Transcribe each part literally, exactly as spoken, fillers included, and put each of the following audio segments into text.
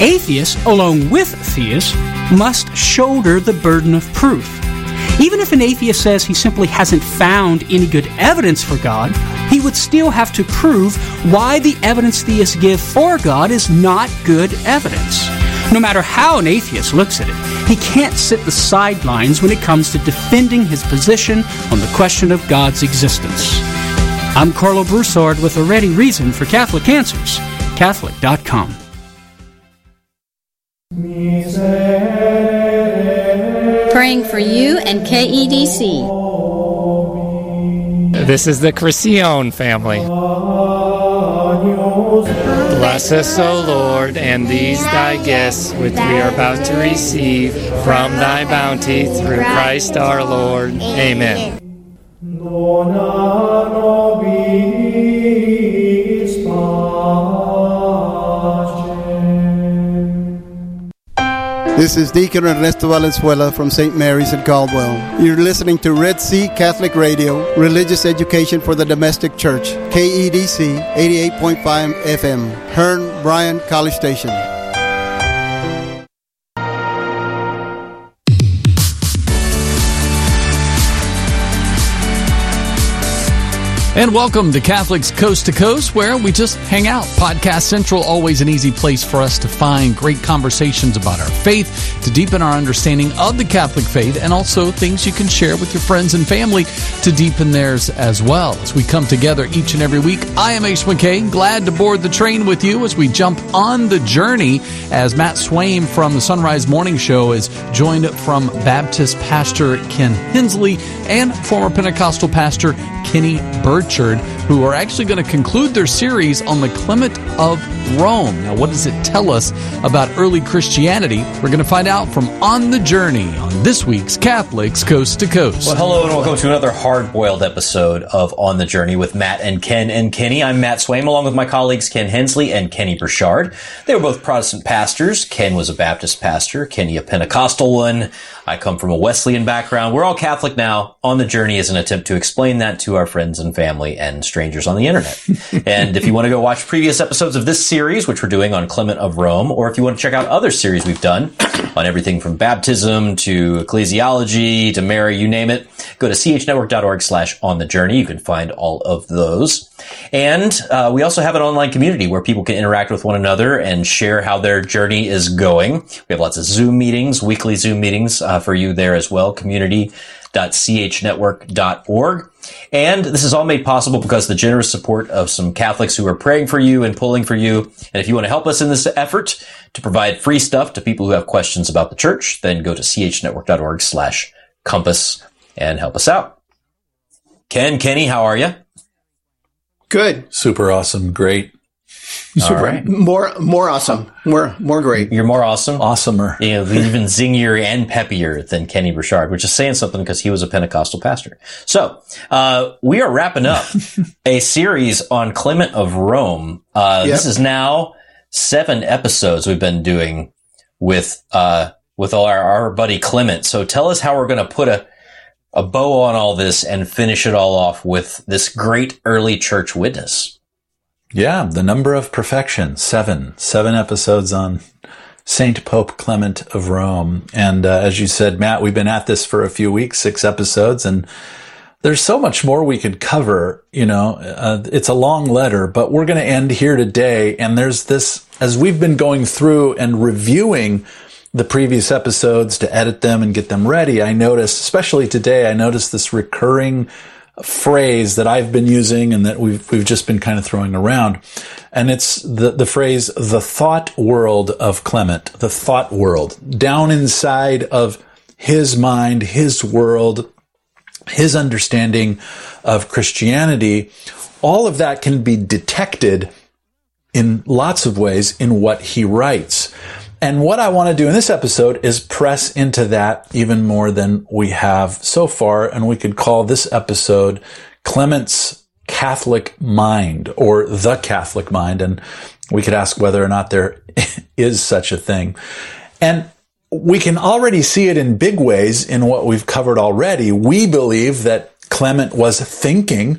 Atheists, along with theists, must shoulder the burden of proof. Even if an atheist says he simply hasn't found any good evidence for God, he would still have to prove why the evidence theists give for God is not good evidence. No matter how an atheist looks at it, he can't sit the sidelines when it comes to defending his position on the question of God's existence. I'm Carlo Broussard with a ready reason for Catholic Answers, Catholic dot com. Praying for you and K E D C. This is the Crescione family. Bless us, O Lord, and these thy gifts, which we are about to receive from thy bounty through Christ our Lord. Amen. This is Deacon Ernesto Valenzuela from Saint Mary's in Caldwell. You're listening to Red Sea Catholic Radio, religious education for the domestic church, K E D C eighty-eight point five F M, Hearn, Bryan, College Station. And welcome to Catholics Coast to Coast, where we just hang out. Podcast Central, always an easy place for us to find great conversations about our faith, to deepen our understanding of the Catholic faith, and also things you can share with your friends and family to deepen theirs as well. As we come together each and every week, I am Ace McKay, glad to board the train with you as we jump on the journey, as Matt Swaim from the Sunrise Morning Show is joined from Baptist Pastor Ken Hensley and former Pentecostal Pastor Kenny Burchard, who are actually going to conclude their series on the Clement of Rome. Now, what does it tell us about early Christianity? We're going to find out from On the Journey on this week's Catholics Coast to Coast. Well, hello and welcome to another hard-boiled episode of On the Journey with Matt and Ken and Kenny. I'm Matt Swaim, along with my colleagues Ken Hensley and Kenny Burchard. They were both Protestant pastors. Ken was a Baptist pastor, Kenny a Pentecostal one. I come from a Wesleyan background. We're all Catholic now. On the Journey is an attempt to explain that to our friends and family and strangers on the internet. And if you want to go watch previous episodes of this series, which we're doing on Clement of Rome, or if you want to check out other series we've done on everything from baptism to ecclesiology to Mary, you name it, go to chnetwork.org slash on the journey. You can find all of those. And uh, we also have an online community where people can interact with one another and share how their journey is going. We have lots of Zoom meetings, weekly Zoom meetings uh, for you there as well, community dot c h network dot org. And this is all made possible because of the generous support of some Catholics who are praying for you and pulling for you. And if you want to help us in this effort to provide free stuff to people who have questions about the church, then go to chnetwork.org slash compass and help us out. Ken, Kenny, how are you? Good. Super awesome. Great. Super. Right. More, more awesome. More, more great. You're more awesome. Awesomer. Yeah, even zingier and peppier than Kenny Burchard, which is saying something because he was a Pentecostal pastor. So, uh, we are wrapping up a series on Clement of Rome. Uh, yep. This is now seven episodes we've been doing with, uh, with our, our buddy Clement. So tell us how we're going to put a, a bow on all this and finish it all off with this great early church witness. Yeah, the number of perfection, seven. Seven episodes on Saint Pope Clement of Rome. And uh, as you said, Matt, we've been at this for a few weeks, six episodes, and there's so much more we could cover. You know, uh, it's a long letter, but we're going to end here today. And there's this, as we've been going through and reviewing the previous episodes to edit them and get them ready, I noticed, especially today, I noticed this recurring phrase that I've been using and that we've we've just been kind of throwing around. And it's the, the phrase, the thought world of Clement, the thought world, down inside of his mind, his world, his understanding of Christianity. All of that can be detected in lots of ways in what he writes. And what I want to do in this episode is press into that even more than we have so far. And we could call this episode Clement's Catholic Mind, or the Catholic Mind. And we could ask whether or not there is such a thing. And we can already see it in big ways in what we've covered already. We believe that Clement was thinking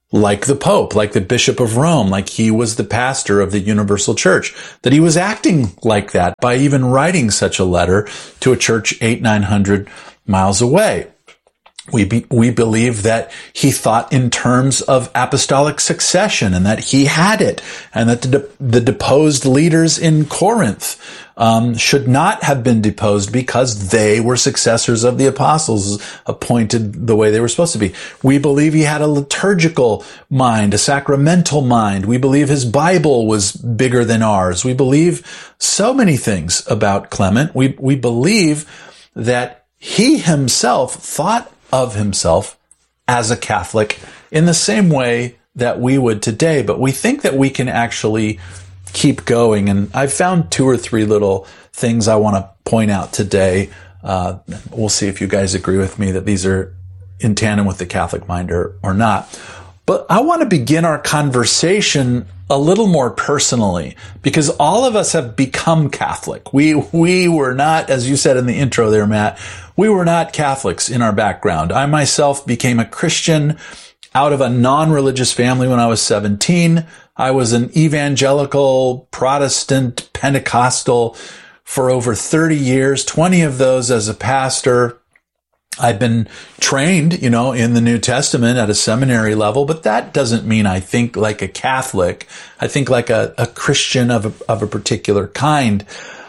like the Pope, like the Bishop of Rome, like he was the pastor of the Universal Church, that he was acting like that by even writing such a letter to a church eight, nine hundred miles away. We be, we believe that he thought in terms of apostolic succession and that he had it, and that the, the deposed leaders in Corinth um, should not have been deposed because they were successors of the apostles appointed the way they were supposed to be. We believe he had a liturgical mind, a sacramental mind. We believe his Bible was bigger than ours. We believe so many things about Clement. We we believe that he himself thought of himself as a Catholic in the same way that we would today, but we think that we can actually keep going. And I've found two or three little things I want to point out today. Uh, we'll see if you guys agree with me that these are in tandem with the Catholic mind or, or not. But I want to begin our conversation a little more personally, because all of us have become Catholic. We, we were not, as you said in the intro there, Matt, we were not Catholics in our background. I myself became a Christian out of a non-religious family when I was seventeen. I was an evangelical, Protestant, Pentecostal for over thirty years, twenty of those as a pastor. I've been trained, you know, in the New Testament at a seminary level, but that doesn't mean I think like a Catholic. I think like a, a Christian of a, of a particular kind.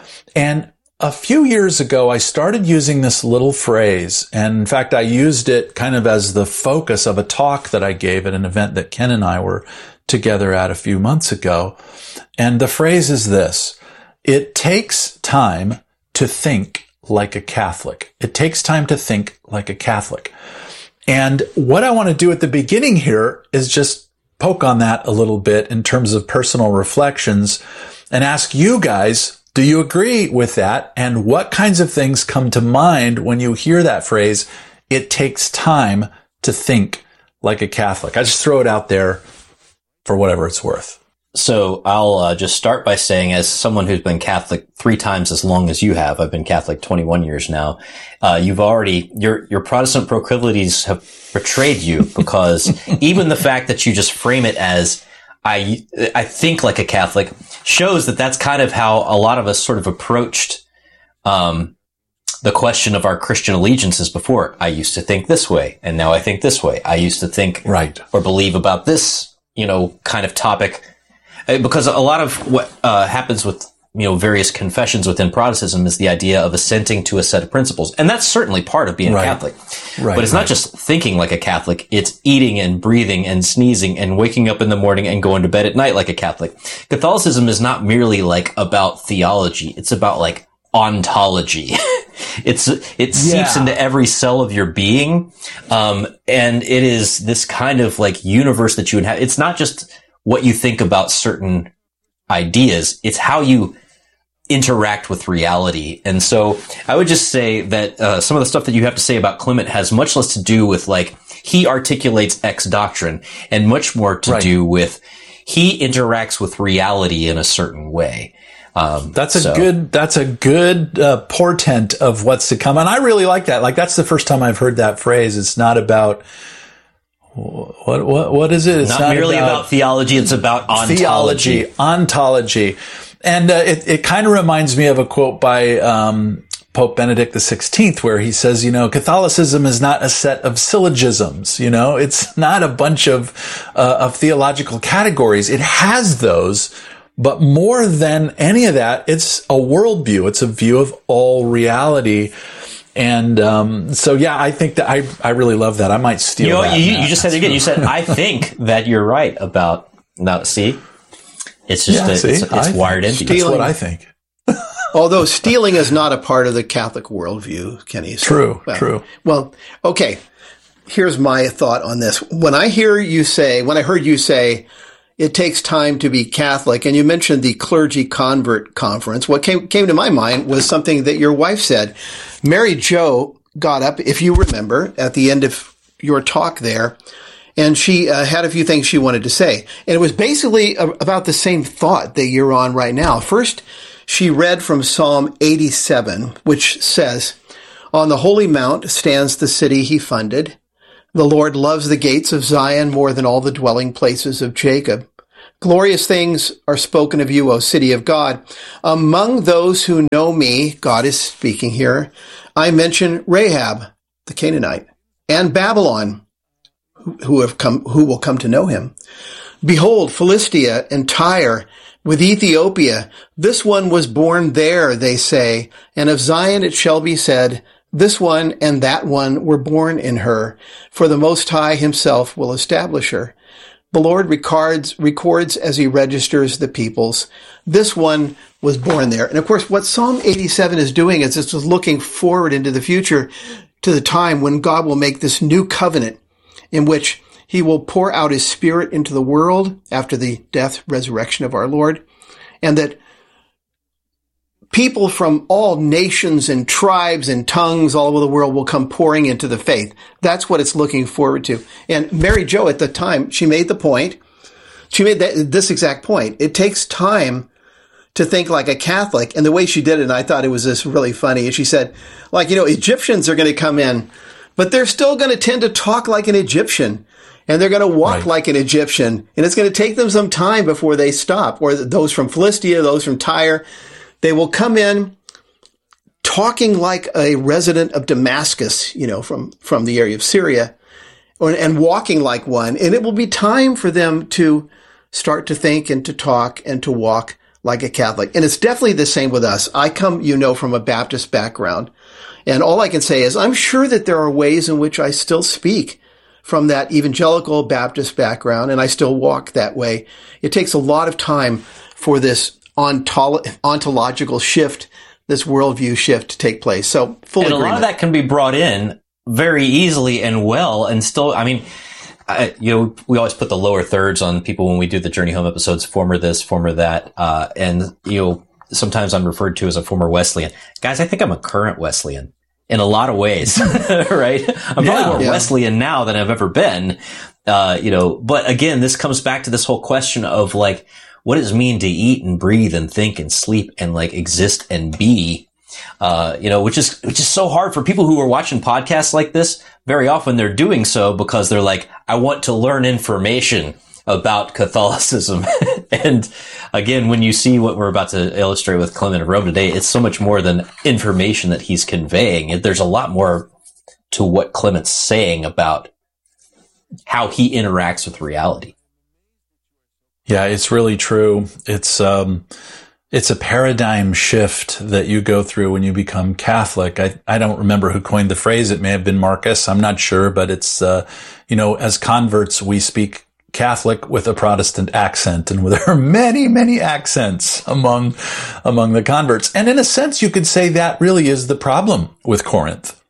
And a few years ago, I started using this little phrase. And in fact, I used it kind of as the focus of a talk that I gave at an event that Ken and I were together at a few months ago. And the phrase is this: it takes time to think like a Catholic. It takes time to think like a Catholic. And what I want to do at the beginning here is just poke on that a little bit in terms of personal reflections and ask you guys, do you agree with that? And what kinds of things come to mind when you hear that phrase, it takes time to think like a Catholic? I just throw it out there for whatever it's worth. So I'll uh, just start by saying, as someone who's been Catholic three times as long as you have, I've been Catholic twenty-one years now. Uh, you've already, your, your Protestant proclivities have betrayed you, because even the fact that you just frame it as, I, I think like a Catholic, shows that that's kind of how a lot of us sort of approached, um, the question of our Christian allegiances before. I used to think this way, and now I think this way. I used to think right or believe about this, you know, kind of topic. Because a lot of what uh, happens with, you know, various confessions within Protestantism is the idea of assenting to a set of principles. And that's certainly part of being right. a Catholic. Right, but it's right. not just thinking like a Catholic. It's eating and breathing and sneezing and waking up in the morning and going to bed at night like a Catholic. Catholicism is not merely like about theology. It's about like ontology. It's, it seeps yeah. into every cell of your being. Um, and it is this kind of like universe that you would have. It's not just what you think about certain ideas. It's how you interact with reality. And so I would just say that uh, some of the stuff that you have to say about Clement has much less to do with like he articulates X doctrine and much more to right. do with he interacts with reality in a certain way. Um, that's a so. good, that's a good uh, portent of what's to come. And I really like that. Like that's the first time I've heard that phrase. It's not about What, what, what is it? It's not, not merely about, about theology. It's about ontology. Theology, ontology. And uh, it, it kind of reminds me of a quote by um, Pope Benedict the sixteenth, where he says, you know, Catholicism is not a set of syllogisms. You know, it's not a bunch of, uh, of theological categories. It has those, but more than any of that, it's a worldview. It's a view of all reality. And um, so, yeah, I think that I I really love that. I might steal you know, that. You, you just said it again. You said, I think that you're right about, now, see? It's just, yeah, a, see? it's, it's wired into you. That's what I think. Although stealing is not a part of the Catholic worldview, Kenny. So, true, well, true. Well, okay, here's my thought on this. When I hear you say, when I heard you say, it takes time to be Catholic, and you mentioned the Clergy Convert Conference, what came, came to my mind was something that your wife said. Mary Jo got up, if you remember, at the end of your talk there, and she uh, had a few things she wanted to say. And it was basically a, about the same thought that you're on right now. First, she read from Psalm eighty-seven, which says, "On the holy mount stands the city he funded. The Lord loves the gates of Zion more than all the dwelling places of Jacob. Glorious things are spoken of you, O city of God. Among those who know me, God is speaking here, I mention Rahab, the Canaanite, and Babylon, who have come, who will come to know him. Behold, Philistia and Tyre with Ethiopia. This one was born there, they say, and of Zion it shall be said, this one and that one were born in her, for the Most High himself will establish her. The Lord records, records as he registers the peoples. This one was born there. And of course, what Psalm eighty-seven is doing is it's looking forward into the future to the time when God will make this new covenant in which he will pour out his Spirit into the world after the death, resurrection of our Lord, and that people from all nations and tribes and tongues all over the world will come pouring into the faith. That's what it's looking forward to. And Mary Jo at the time, she made the point, she made that, this exact point. It takes time to think like a Catholic. And the way she did it, and I thought it was this really funny, and she said, like, you know, Egyptians are going to come in, but they're still going to tend to talk like an Egyptian. And they're going to walk right. like an Egyptian. And it's going to take them some time before they stop. Or those from Philistia, those from Tyre, they will come in talking like a resident of Damascus, you know, from, from the area of Syria, or, and walking like one. And it will be time for them to start to think and to talk and to walk like a Catholic. And it's definitely the same with us. I come, you know, from a Baptist background. And all I can say is I'm sure that there are ways in which I still speak from that evangelical Baptist background, and I still walk that way. It takes a lot of time for this ontolo- ontological shift, this worldview shift to take place. So, full and agreement. A lot of that can be brought in very easily and well, and still, I mean, I, you know, we always put the lower thirds on people when we do the Journey Home episodes, former this, former that, uh, and, you know, sometimes I'm referred to as a former Wesleyan. Guys, I think I'm a current Wesleyan. In a lot of ways, right? I'm yeah, probably more yeah. Wesleyan now than I've ever been, uh, you know, but again, this comes back to this whole question of like, what does it mean to eat and breathe and think and sleep and like exist and be, uh, you know, which is, which is so hard for people who are watching podcasts like this. Very often they're doing so because they're like, I want to learn information about Catholicism. And again, when you see what we're about to illustrate with Clement of Rome today, it's so much more than information that he's conveying. There's a lot more to what Clement's saying about how he interacts with reality. Yeah, it's really true. It's, um, it's a paradigm shift that you go through when you become Catholic. I, I don't remember who coined the phrase. It may have been Marcus. I'm not sure, but it's, uh, you know, as converts, we speak Catholic with a Protestant accent, and there are many, many accents among, among the converts. And in a sense, you could say that really is the problem with Corinth.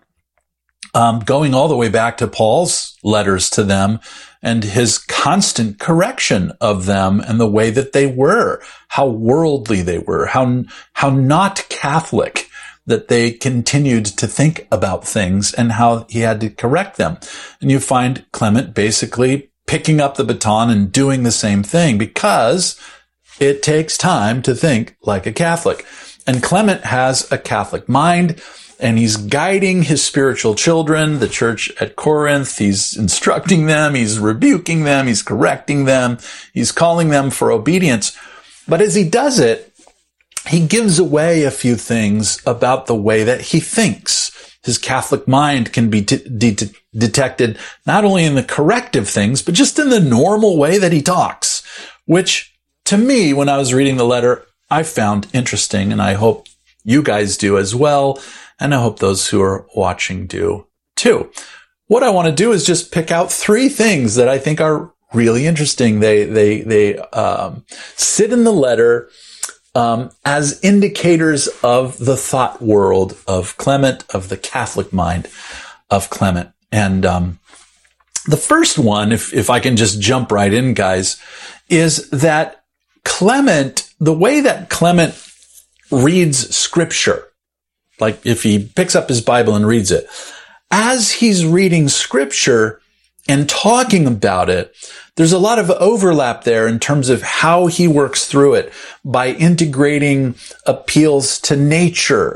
Um, going all the way back to Paul's letters to them and his constant correction of them and the way that they were, how worldly they were, how, how not Catholic that they continued to think about things, and how he had to correct them. And you find Clement basically picking up the baton and doing the same thing because it takes time to think like a Catholic. And Clement has a Catholic mind, and he's guiding his spiritual children, the church at Corinth. He's instructing them. He's rebuking them. He's correcting them. He's calling them for obedience. But as he does it, he gives away a few things about the way that he thinks. His Catholic mind can be de- de- detected not only in the corrective things, but just in the normal way that he talks, which to me, when I was reading the letter, I found interesting, and I hope you guys do as well. And I hope those who are watching do too. What I want to do is just pick out three things that I think are really interesting. They, they, they, um, sit in the letter Um, as indicators of the thought world of Clement, of the Catholic mind of Clement. And um, the first one, if if I can just jump right in, guys, is that Clement, the way that Clement reads Scripture, like if he picks up his Bible and reads it, as he's reading Scripture and talking about it, there's a lot of overlap there in terms of how he works through it by integrating appeals to nature,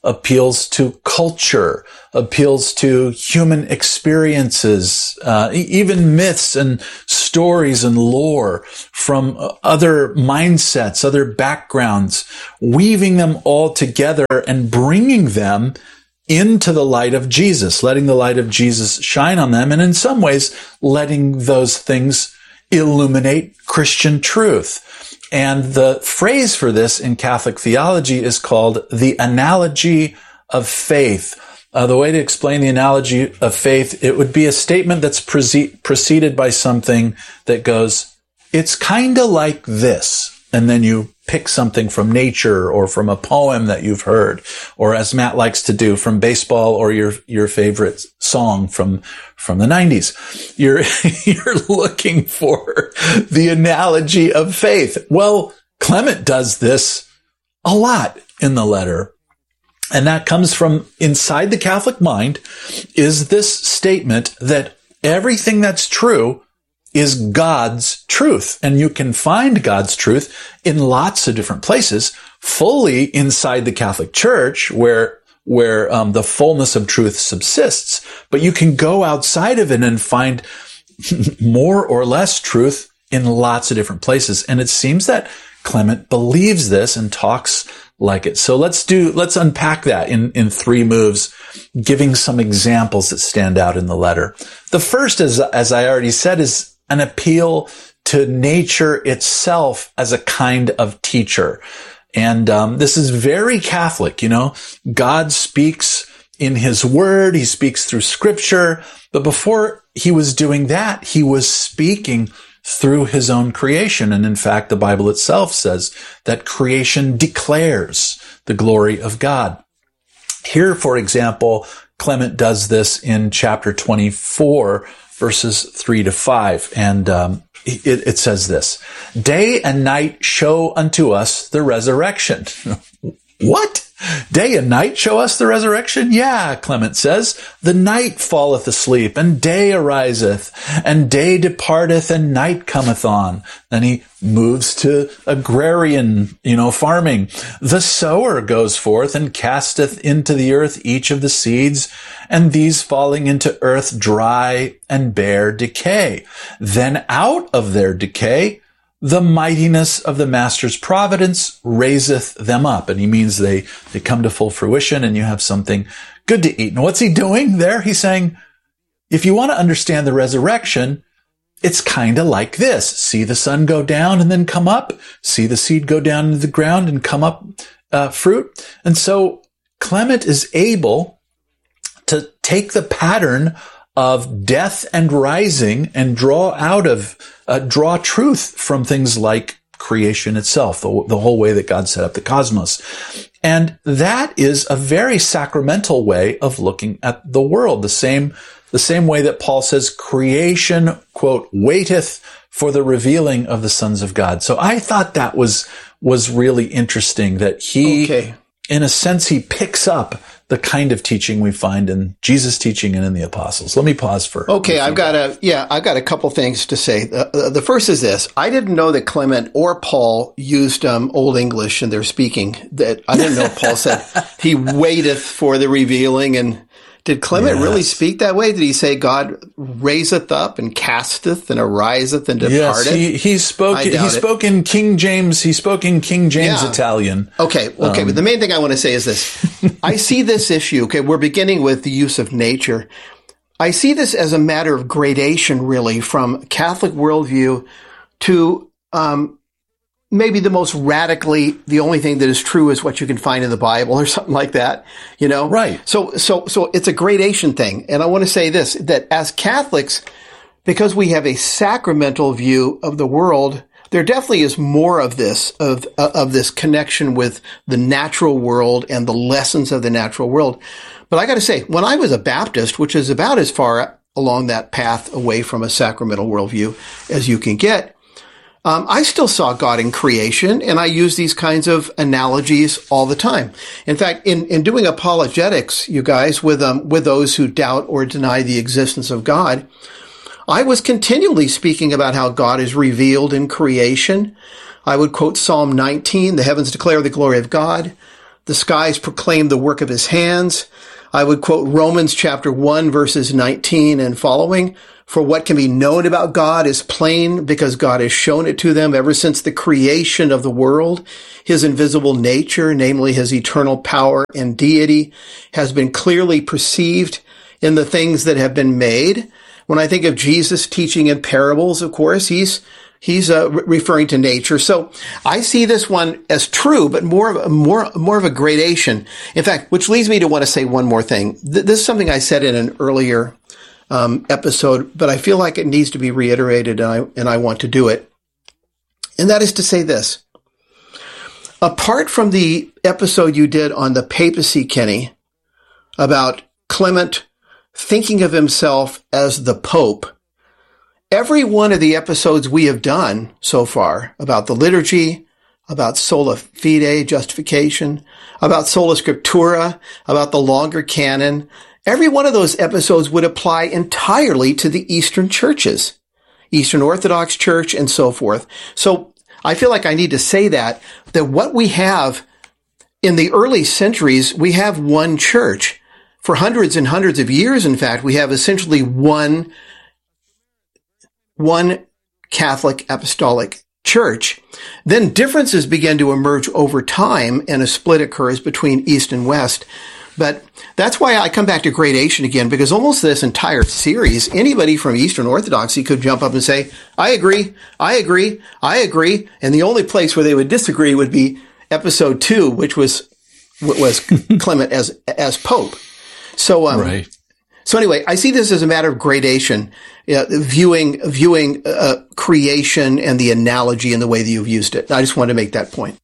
appeals to culture, appeals to human experiences, uh, even myths and stories and lore from other mindsets, other backgrounds, weaving them all together and bringing them into the light of Jesus, letting the light of Jesus shine on them, and in some ways, letting those things illuminate Christian truth. And the phrase for this in Catholic theology is called the analogy of faith. Uh, the way to explain the analogy of faith, it would be a statement that's pre- preceded by something that goes, it's kind of like this. And then you pick something from nature or from a poem that you've heard, or as Matt likes to do, from baseball or your, your favorite song from, from the nineties. You're, you're looking for the analogy of faith. Well, Clement does this a lot in the letter. And that comes from inside the Catholic mind is this statement that everything that's true is God's truth. And you can find God's truth in lots of different places, fully inside the Catholic Church, where where um, the fullness of truth subsists. But you can go outside of it and find more or less truth in lots of different places. And it seems that Clement believes this and talks like it. So let's do, let's unpack that in, in three moves, giving some examples that stand out in the letter. The first, is, as I already said, is an appeal to nature itself as a kind of teacher. And um, this is very Catholic, you know. God speaks in his word. He speaks through scripture. But before he was doing that, he was speaking through his own creation. And in fact, the Bible itself says that creation declares the glory of God. Here, for example, Clement does this in chapter twenty-four, verses three to five. And um, it, it says this, day and night show unto us the resurrection. What? Day and night show us the resurrection? Yeah, Clement says, the night falleth asleep, and day ariseth, and day departeth, and night cometh on. Then he moves to agrarian, you know, farming. The sower goes forth and casteth into the earth each of the seeds, and these falling into earth dry and bear decay. Then out of their decay, the mightiness of the master's providence raiseth them up. And he means they, they come to full fruition and you have something good to eat. And what's he doing there? He's saying, if you want to understand the resurrection, it's kind of like this. See the sun go down and then come up. See the seed go down into the ground and come up uh, fruit. And so Clement is able to take the pattern of death and rising and draw out of, uh, draw truth from things like creation itself, the, the whole way that God set up the cosmos. And that is a very sacramental way of looking at the world. The same, the same way that Paul says creation, quote, waiteth for the revealing of the sons of God. So I thought that was, was really interesting that he, okay. in a sense, he picks up the kind of teaching we find in Jesus' teaching and in the apostles. Let me pause for. Okay, I've got a yeah, I've got a couple things to say. Uh, the first is this: I didn't know that Clement or Paul used um, Old English in their speaking. That I didn't know Paul said he waiteth for the revealing. And did Clement yes. really speak that way? Did he say God raiseth up and casteth and ariseth and departeth? Yes, he, he spoke. He it. spoke in King James. He spoke in King James yeah. Italian. Okay, okay. Um, but the main thing I want to say is this: I see this issue. Okay, we're beginning with the use of nature. I see this as a matter of gradation, really, from Catholic worldview to um, maybe the most radically, the only thing that is true is what you can find in the Bible or something like that, you know? Right. So, so, so it's a gradation thing. And I want to say this, that as Catholics, because we have a sacramental view of the world, there definitely is more of this, of, uh, of this connection with the natural world and the lessons of the natural world. But I got to say, when I was a Baptist, which is about as far along that path away from a sacramental worldview as you can get, Um, I still saw God in creation, and I use these kinds of analogies all the time. In fact, in, in doing apologetics, you guys, with um, with those who doubt or deny the existence of God, I was continually speaking about how God is revealed in creation. I would quote Psalm nineteen, the heavens declare the glory of God. The skies proclaim the work of his hands. I would quote Romans chapter one, verses nineteen and following. For what can be known about God is plain because God has shown it to them ever since the creation of the world. His invisible nature, namely his eternal power and deity, has been clearly perceived in the things that have been made. When I think of Jesus teaching in parables, of course, he's He's uh, re- referring to nature. So I see this one as true, but more of a, more, more of a gradation. In fact, which leads me to want to say one more thing. Th- this is something I said in an earlier um, episode, but I feel like it needs to be reiterated, and I, and I want to do it. And that is to say this. Apart from the episode you did on the papacy, Kenny, about Clement thinking of himself as the Pope, every one of the episodes we have done so far about the liturgy, about sola fide, justification, about sola scriptura, about the longer canon, every one of those episodes would apply entirely to the Eastern churches, Eastern Orthodox Church and so forth. So I feel like I need to say that, that what we have in the early centuries, we have one church. For hundreds and hundreds of years, in fact, we have essentially one one Catholic Apostolic Church. Then differences begin to emerge over time and a split occurs between East and West. But that's why I come back to gradation again, because almost this entire series, anybody from Eastern Orthodoxy could jump up and say, I agree, I agree, I agree. And the only place where they would disagree would be episode two, which was, was Clement as, as Pope. So, um, right. So anyway, I see this as a matter of gradation, uh, viewing viewing uh, creation and the analogy in the way that you've used it. I just wanted to make that point.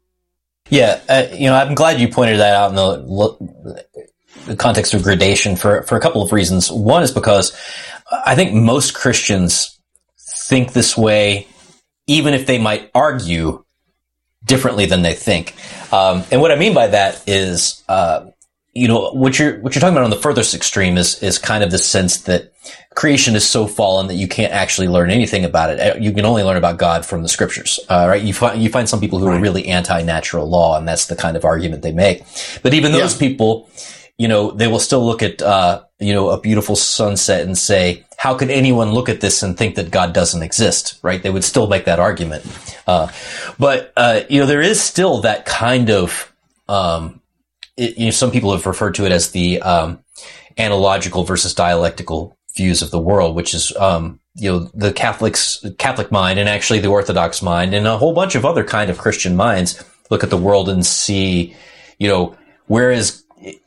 Yeah, uh, you know, I'm glad you pointed that out in the, the context of gradation for for a couple of reasons. One is because I think most Christians think this way, even if they might argue differently than they think. Um, and what I mean by that is, uh, you know, what you're, what you're talking about on the furthest extreme is, is kind of the sense that creation is so fallen that you can't actually learn anything about it. You can only learn about God from the scriptures, uh, right? You find, you find some people who are really anti-natural law, and that's the kind of argument they make. But even those yeah. people, you know, they will still look at, uh, you know, a beautiful sunset and say, how could anyone look at this and think that God doesn't exist, right? They would still make that argument. Uh, but, uh, you know, there is still that kind of, um, It, you know, some people have referred to it as the um, analogical versus dialectical views of the world, which is, um, you know, the Catholics, Catholic mind, and actually the Orthodox mind, and a whole bunch of other kind of Christian minds look at the world and see, you know, whereas,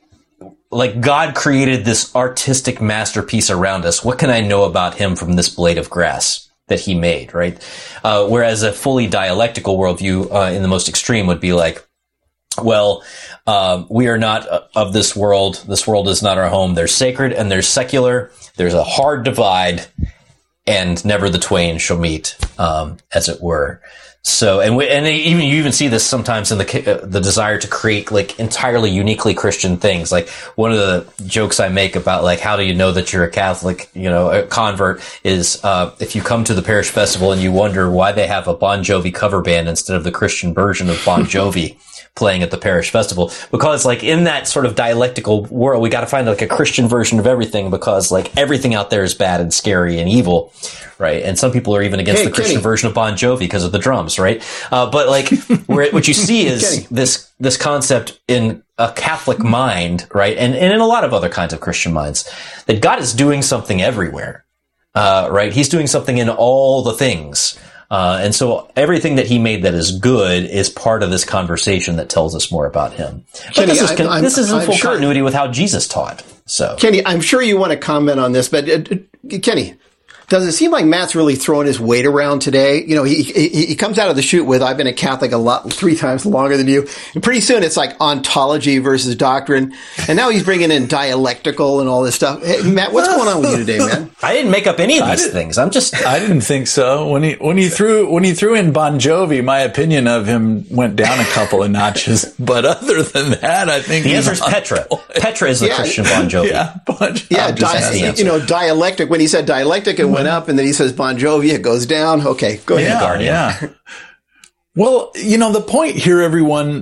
like, God created this artistic masterpiece around us. What can I know about him from this blade of grass that he made, right? Uh, whereas a fully dialectical worldview, uh, in the most extreme would be like, well, um, we are not of this world. This world is not our home. There's sacred and there's secular. There's a hard divide, and never the twain shall meet, um, as it were. So, and we, and even you even see this sometimes in the uh, the desire to create like entirely uniquely Christian things. Like one of the jokes I make about like how do you know that you're a Catholic, you know, a convert is uh, if you come to the parish festival and you wonder why they have a Bon Jovi cover band instead of the Christian version of Bon Jovi playing at the parish festival, because like in that sort of dialectical world, we got to find like a Christian version of everything, because like everything out there is bad and scary and evil, right? And some people are even against hey, the Christian Kenny. version of Bon Jovi because of the drums, right? Uh, but like where, what you see is Kenny. this this concept in a Catholic mind, right, and and in a lot of other kinds of Christian minds, that God is doing something everywhere, uh, right? He's doing something in all the things. Uh, and so everything that he made that is good is part of this conversation that tells us more about him. But Kenny, this is, con- I'm, this is in I'm full sure, continuity with how Jesus taught. So, Kenny, I'm sure you want to comment on this, but uh, uh, Kenny, does it seem like Matt's really throwing his weight around today? You know, he, he he comes out of the chute with, I've been a Catholic a lot, three times longer than you. And pretty soon it's like ontology versus doctrine. And now he's bringing in dialectical and all this stuff. Hey, Matt, what's going on with you today, man? I didn't make up any of these things. I'm just, I didn't think so. When he, when he threw, when he threw in Bon Jovi, my opinion of him went down a couple of notches. But other than that, I think the answer is Petra. Petra is the Yeah. Christian Bon Jovi. Yeah, bon, Yeah, di- you know, dialectic. When he said dialectic, it went up, and then he says Bon Jovi, it goes down. Okay, go ahead. yeah, Guardian. yeah. Well, you know, the point here, everyone,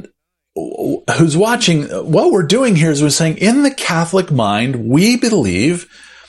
who's watching, what we're doing here is we're saying in the Catholic mind, we believe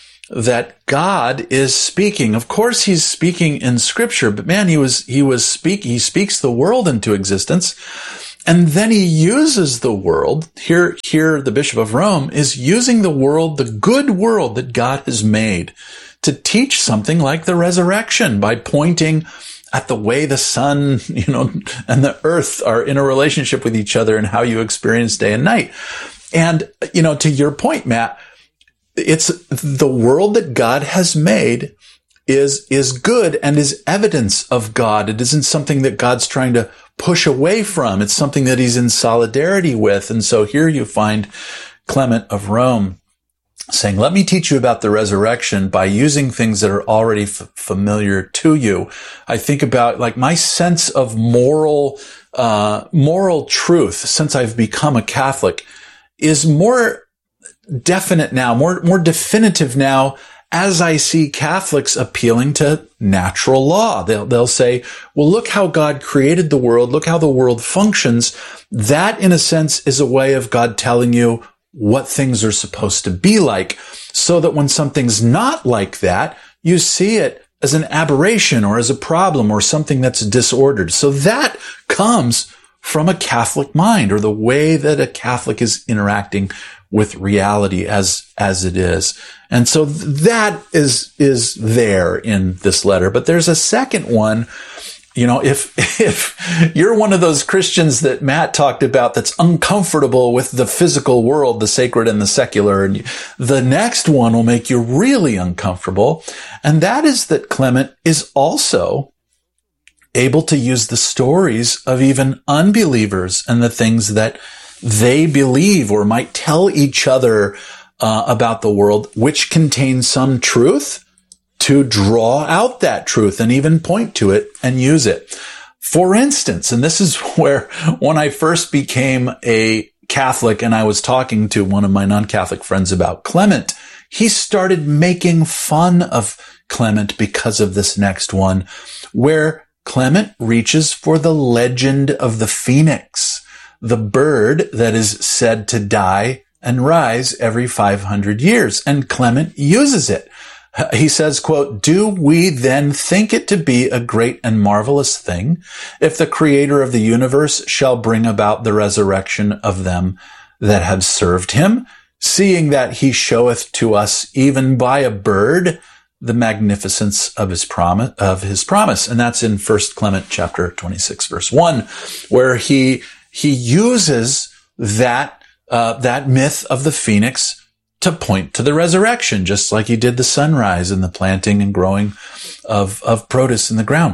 that God is speaking. Of course, he's speaking in Scripture, but man, he was, he was speak, he speaks the world into existence. And then he uses the world. Here, here, the Bishop of Rome is using the world, the good world that God has made, to teach something like the resurrection by pointing at the way the sun, you know, and the earth are in a relationship with each other and how you experience day and night. And, you know, to your point, Matt, it's the world that God has made is, is good and is evidence of God. It isn't something that God's trying to push away from. It's something that he's in solidarity with. And so here you find Clement of Rome saying, let me teach you about the resurrection by using things that are already f- familiar to you. I think about like my sense of moral, uh, moral truth since I've become a Catholic is more definite now, more, more definitive now as I see Catholics appealing to natural law. They'll, they'll say, well, look how God created the world. Look how the world functions. That in a sense is a way of God telling you what things are supposed to be like, so that when something's not like that, you see it as an aberration or as a problem or something that's disordered. So that comes from a Catholic mind, or the way that a Catholic is interacting with reality as, as it is. And so that is, is there in this letter. But there's a second one. You know, if, if you're one of those Christians that Matt talked about that's uncomfortable with the physical world, the sacred and the secular, and you, the next one will make you really uncomfortable. And that is that Clement is also able to use the stories of even unbelievers and the things that they believe or might tell each other uh, about the world, which contain some truth, to draw out that truth and even point to it and use it. For instance, and this is where when I first became a Catholic and I was talking to one of my non-Catholic friends about Clement, he started making fun of Clement because of this next one, where Clement reaches for the legend of the phoenix, the bird that is said to die and rise every five hundred years. And Clement uses it. He says, quote, do we then think it to be a great and marvelous thing if the creator of the universe shall bring about the resurrection of them that have served him, seeing that he showeth to us even by a bird the magnificence of his promise, of his promise. And that's in First Clement chapter twenty-six, verse one, where he, he uses that, uh, that myth of the phoenix to point to the resurrection, just like he did the sunrise and the planting and growing of, of produce in the ground.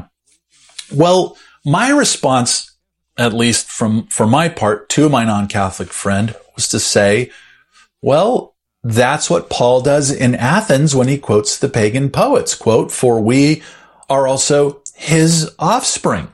Well, my response, at least from, for my part, to my non-Catholic friend was to say, well, that's what Paul does in Athens when he quotes the pagan poets, quote, for we are also his offspring.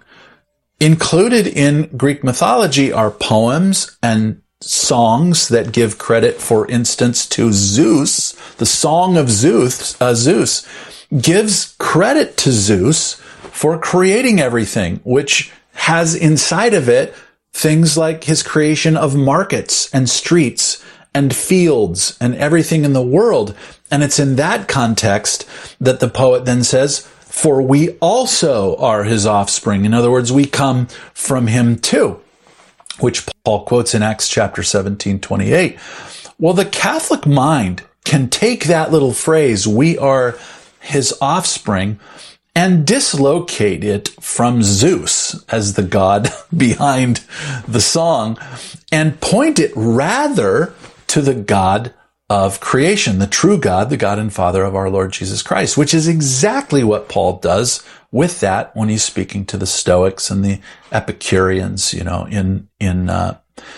Included in Greek mythology are poems and songs that give credit, for instance, to Zeus. The Song of Zeus, uh, Zeus gives credit to Zeus for creating everything, which has inside of it things like his creation of markets and streets and fields and everything in the world. And it's in that context that the poet then says, for we also are his offspring. In other words, we come from him too, which Paul quotes in Acts chapter seventeen, twenty-eight. Well, the Catholic mind can take that little phrase, we are his offspring, and dislocate it from Zeus as the god behind the song, and point it rather to the God of creation, the true God, the God and Father of our Lord Jesus Christ, which is exactly what Paul does with that when he's speaking to the Stoics and the Epicureans, you know, in, in, uh,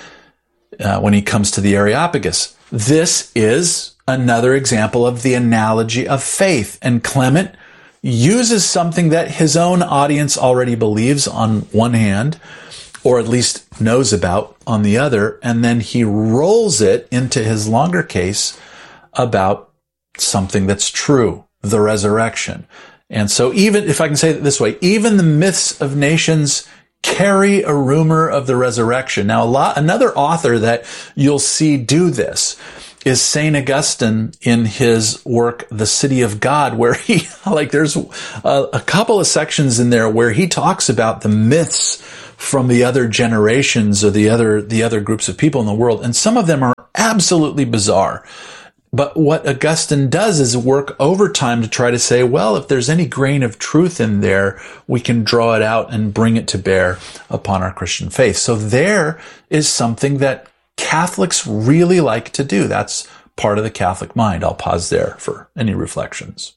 uh, when he comes to the Areopagus. This is another example of the analogy of faith. And Clement uses something that his own audience already believes on one hand, or at least knows about on the other, and then he rolls it into his longer case about something that's true, the resurrection. And so even, if I can say it this way, even the myths of nations carry a rumor of the resurrection. Now, a lot, another author that you'll see do this is Saint Augustine in his work, The City of God, where he, like, there's a, a couple of sections in there where he talks about the myths from the other generations or the other, the other groups of people in the world. And some of them are absolutely bizarre. But what Augustine does is work overtime to try to say, well, if there's any grain of truth in there, we can draw it out and bring it to bear upon our Christian faith. So there is something that Catholics really like to do. That's part of the Catholic mind. I'll pause there for any reflections.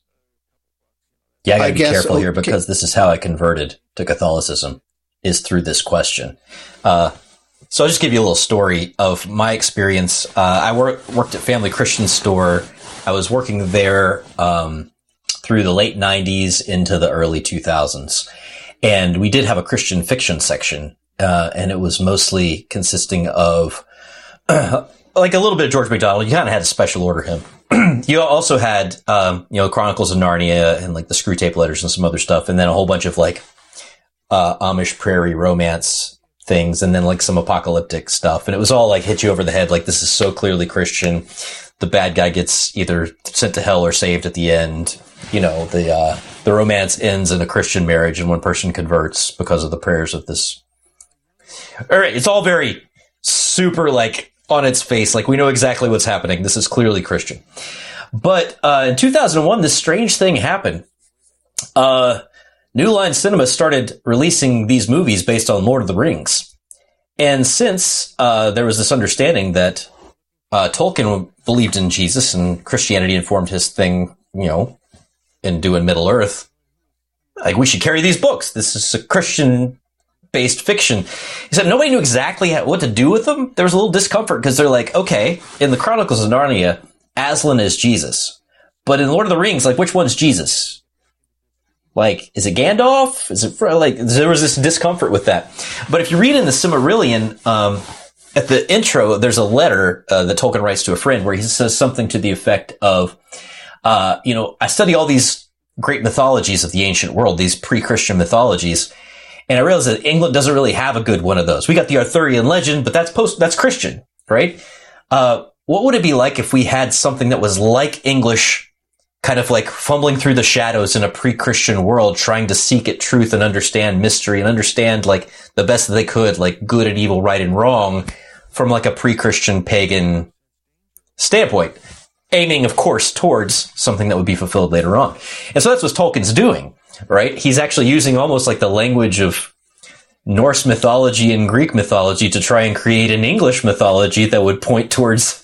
Yeah, I gotta I be guess, careful okay. here because this is how I converted to Catholicism, is through this question. Uh, so I'll just give you a little story of my experience. Uh, I wor- worked at Family Christian Store. I was working there um, through the late nineties into the early two thousands. And we did have a Christian fiction section, uh, and it was mostly consisting of like a little bit of George MacDonald. You kind of had to special order him. You also had, um, you know, Chronicles of Narnia and like the Screw Tape Letters and some other stuff. And then a whole bunch of like, uh, Amish prairie romance things. And then like some apocalyptic stuff. And it was all like hit you over the head. Like, this is so clearly Christian. The bad guy gets either sent to hell or saved at the end. You know, the, uh, the romance ends in a Christian marriage and one person converts because of the prayers of this. All right. It's all very super like, on its face, like we know exactly what's happening. This is clearly Christian. But uh, in two thousand one, this strange thing happened. Uh, New Line Cinema started releasing these movies based on Lord of the Rings. And since uh, there was this understanding that uh, Tolkien believed in Jesus and Christianity informed his thing, you know, in doing Middle Earth, like, we should carry these books. This is a Christian based fiction. He said nobody knew exactly how, what to do with them. There was a little discomfort because they're like, okay, in the Chronicles of Narnia, Aslan is Jesus. But in Lord of the Rings, like, which one's Jesus? Like, is it Gandalf? Is it, like, there was this discomfort with that. But if you read in the Silmarillion, um, at the intro, there's a letter uh, that Tolkien writes to a friend where he says something to the effect of, uh, you know, I study all these great mythologies of the ancient world, these pre-Christian mythologies, and I realized that England doesn't really have a good one of those. We got the Arthurian legend, but that's post, that's Christian, right? Uh, what would it be like if we had something that was like English, kind of like fumbling through the shadows in a pre-Christian world, trying to seek at truth and understand mystery and understand like the best that they could, like good and evil, right and wrong, from like a pre-Christian pagan standpoint, aiming, of course, towards something that would be fulfilled later on. And so that's what Tolkien's doing. Right? He's actually using almost like the language of Norse mythology and Greek mythology to try and create an English mythology that would point towards,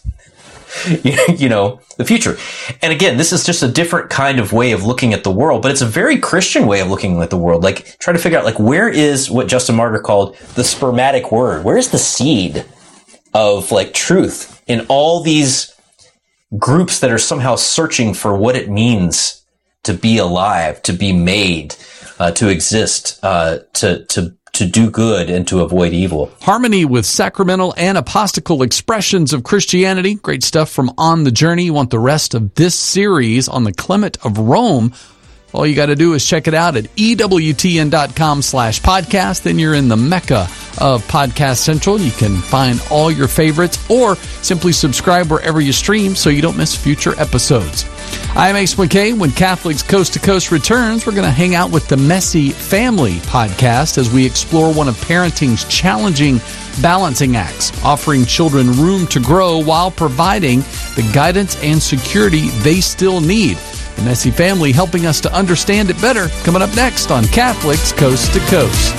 you know, the future. And again, this is just a different kind of way of looking at the world, but it's a very Christian way of looking at the world. Like, try to figure out, like, where is what Justin Martyr called the spermatic word? Where's the seed of, like, truth in all these groups that are somehow searching for what it means to be alive, to be made, uh, to exist, uh, to, to, to do good and to avoid evil. Harmony with sacramental and apostolical expressions of Christianity. Great stuff from On the Journey. You want the rest of this series on the Clement of Rome? All you got to do is check it out at ewtn.com slash podcast. Then you're in the mecca of Podcast Central. You can find all your favorites or simply subscribe wherever you stream so you don't miss future episodes. I'm Ace McKay. When Catholics Coast to Coast returns, we're going to hang out with the Messy Family podcast as we explore one of parenting's challenging balancing acts, offering children room to grow while providing the guidance and security they still need. The Messy Family helping us to understand it better. Coming up next on Catholics Coast to Coast.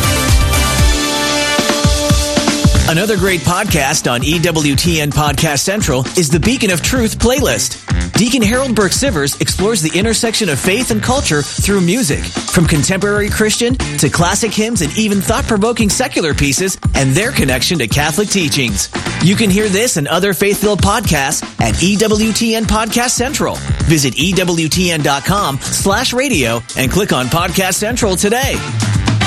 Another great podcast on E W T N Podcast Central is the Beacon of Truth playlist. Deacon Harold Burke-Sivers explores the intersection of faith and culture through music, from contemporary Christian to classic hymns and even thought-provoking secular pieces and their connection to Catholic teachings. You can hear this and other faith-filled podcasts at E W T N Podcast Central. Visit E W T N dot com slash radio and click on Podcast Central today.